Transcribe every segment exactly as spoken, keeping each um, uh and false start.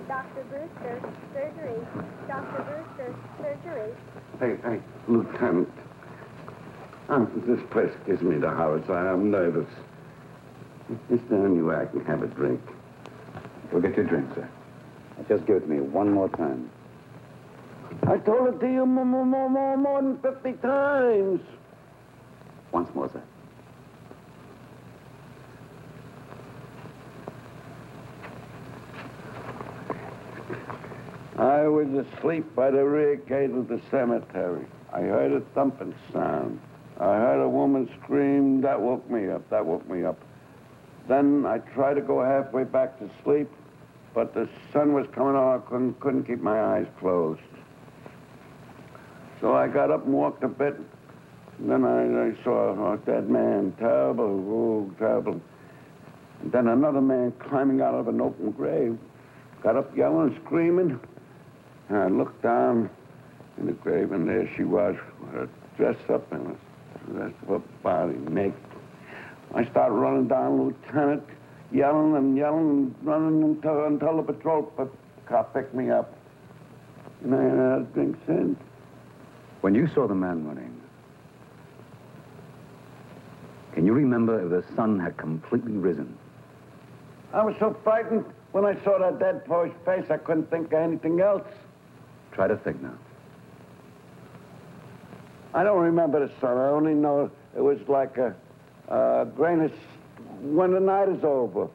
Doctor Brewster, surgery. Doctor Brewster, surgery. Hey, hey, Lieutenant. Uh, this place gives me the horrors. I am nervous. Is there any way I can have a drink? Go get your drink, sir. Just give it to me one more time. I told it to you more, more, more, more, more than fifty times. Once more, sir. I was asleep by the rear gate of the cemetery. I heard a thumping sound. I heard a woman scream. That woke me up. That woke me up. Then I tried to go halfway back to sleep, but the sun was coming on. I couldn't, couldn't keep my eyes closed. So I got up and walked a bit. And then I, I saw a dead man. Terrible, oh, terrible. And then another man climbing out of an open grave. Got up yelling, screaming. And I looked down in the grave, and there she was, with her dress up and the rest of her body naked. I started running down, Lieutenant, yelling and yelling and running until, until the patrol car picked me up. And I had a drink since. When you saw the man running, can you remember if the sun had completely risen? I was so frightened when I saw that dead boy's face, I couldn't think of anything else. Try to think now. I don't remember the sun. I only know it was like a, a grayness when the night is over.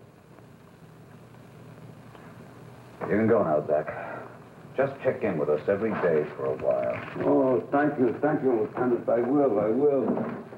You can go now, Zach. Just check in with us every day for a while. Oh, thank you. Thank you, Lieutenant. I will. I will.